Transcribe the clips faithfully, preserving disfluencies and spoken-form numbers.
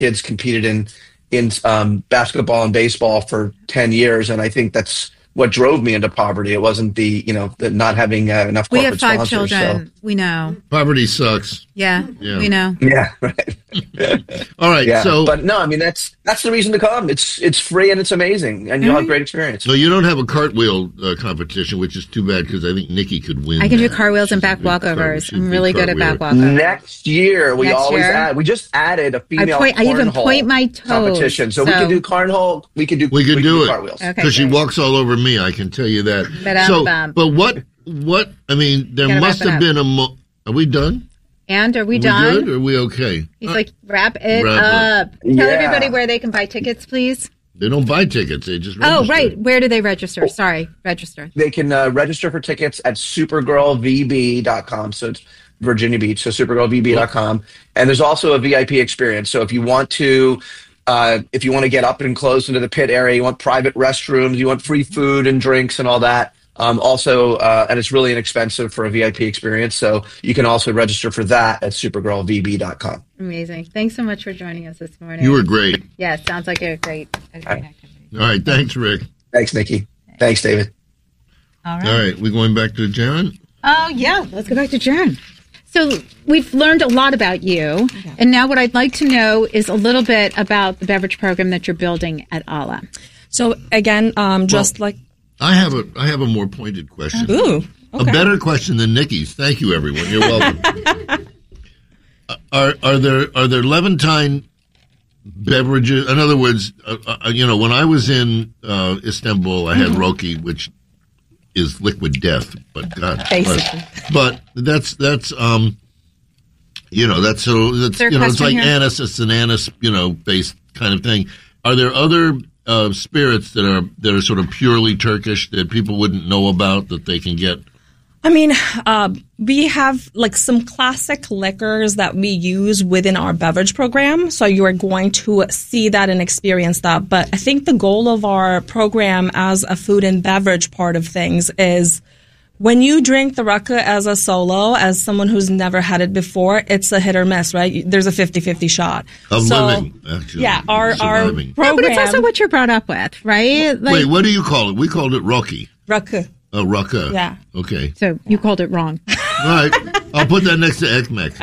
kids competed in in um, basketball and baseball for ten years, and I think that's what drove me into poverty. It wasn't the, you know, the not having uh, enough we corporate have five sponsors, children. So. We know. Poverty sucks. Yeah, yeah. we know. Yeah, right. All right, yeah. so but no, I mean that's that's the reason to come. It's it's free and it's amazing, and you'll mm-hmm. have a great experience. So you don't have a cartwheel uh, competition, which is too bad because I think Nikki could win. I can that. do cartwheels She's and back walkovers. I'm really good at back walkovers. Next year, we Next always year? add. We just added a female I, point, I even cornhole point my toes. competition, so, so we can do cornhole. We can do. We can we do, can do it cartwheels because okay, she walks all over me. I can tell you that. Ba-dum, so, bum. but what? What? I mean, there Gotta must wrap it have up. been a. Mo- Are we done? And are we, Are we done? good? Or are we okay? He's Uh, like, wrap it wrap up. it. Tell Yeah. everybody where they can buy tickets, please. They don't buy tickets. They just register. Oh, right. Where do they register? Sorry, register. They can uh, register for tickets at supergirl v b dot com. So it's Virginia Beach, so supergirl v b dot com. And there's also a V I P experience. So if you want to, uh, if you want to get up and close into the pit area, you want private restrooms, you want free food and drinks and all that. Um, also, uh, and it's really inexpensive for a V I P experience. So you can also register for that at supergirl v b dot com. Amazing. Thanks so much for joining us this morning. You were great. Yeah, sounds like a great, a great activity. All right. Thanks, Rick. Thanks, Nikki. Thanks, David. All right. All right. We're going back to Jaron. Oh, yeah. Let's go back to Jaron. So we've learned a lot about you. Okay. And now what I'd like to know is a little bit about the beverage program that you're building at Ala. So, again, um, just well, like... I have a I have a more pointed question. Ooh, okay. A better question than Nikki's. Thank you, everyone. You're welcome. are are there are there Levantine beverages? In other words, uh, uh, you know, when I was in uh, Istanbul, I had mm-hmm. Roki, which is liquid death. But God, basically, but, but that's that's um, you know, that's so that's you know, it's like here? anise. It's an anise, you know, based kind of thing. Are there other Uh, spirits that are that are sort of purely Turkish that people wouldn't know about that they can get? I mean, uh, we have like some classic liquors that we use within our beverage program. So you are going to see that and experience that. But I think the goal of our program as a food and beverage part of things is when you drink the rakı as a solo, as someone who's never had it before, it's a hit or miss, right? There's a fifty-fifty shot. Of so, living, actually. Yeah, our, our program. No, but it's also what you're brought up with, right? Like, wait, what do you call it? We called it Roki. Rakı. Oh, rakı. Yeah. Okay. So you called it wrong. All right. I'll put that next to ekmek.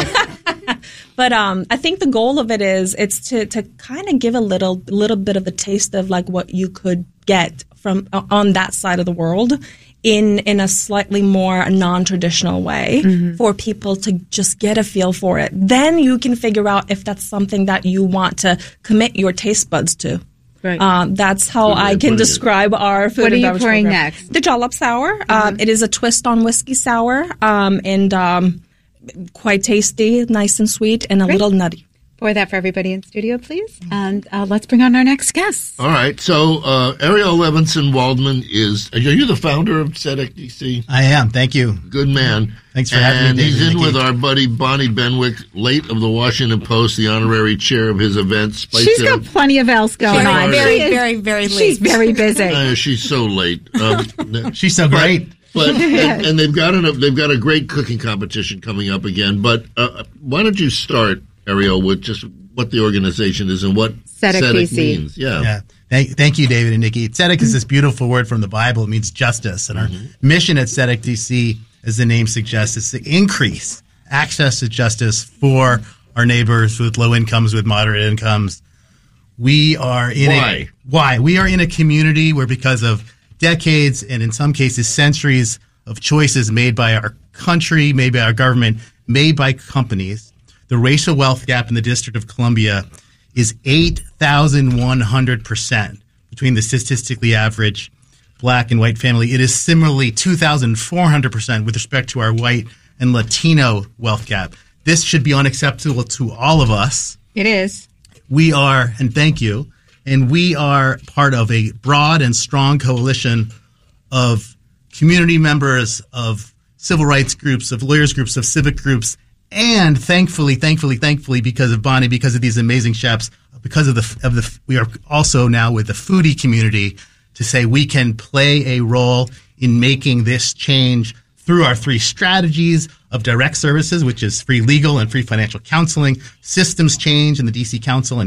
But um, I think the goal of it is it's to, to kind of give a little little bit of a taste of like what you could get from uh, on that side of the world in in a slightly more non-traditional way mm-hmm. for people to just get a feel for it. Then you can figure out if that's something that you want to commit your taste buds to. Right. Um, that's how Good I can describe it. our food What and are you beverage pouring program. next? The Jalap Sour. Mm-hmm. Um, it is a twist on whiskey sour um, and um, quite tasty, nice and sweet, and a Great. little nutty. Pour that for everybody in studio, please. And uh, let's bring on our next guest. All right. So uh, Ariel Levinson Waldman is, are you the founder of Tzedek D C? I am. Thank you. Good man. Thanks for and having me, And he's David in Nikki. with our buddy Bonnie Benwick, late of the Washington Post, the honorary chair of his events. Spice She's It got Up. plenty of else going She's on. Very, She is- very, very late. She's very busy. Uh, she's so late. Um, She's so great. But and, and they've got an, they've got a great cooking competition coming up again. But uh, why don't you start, Ariel, with just what the organization is and what Tzedek D C means? Yeah. Yeah. Thank, thank you, David and Nikki. Tzedek is this beautiful word from the Bible. It means justice. And our mm-hmm. mission at Tzedek D C, as the name suggests, is to increase access to justice for our neighbors with low incomes, with moderate incomes. We are in why? a why we are in a community where, because of decades and in some cases centuries of choices made by our country, made by our government, made by companies, the racial wealth gap in the District of Columbia is eight thousand one hundred percent between the statistically average black and white family. It is similarly two thousand four hundred percent with respect to our white and Latino wealth gap. This should be unacceptable to all of us. It is. We are, and thank you, and we are part of a broad and strong coalition of community members, of civil rights groups, of lawyers groups, of civic groups, and thankfully, thankfully, thankfully, because of Bonnie, because of these amazing chefs, because of the of the, we are also now with the foodie community to say we can play a role in making this change through our three strategies of direct services, which is free legal and free financial counseling, systems change in the D C Council, and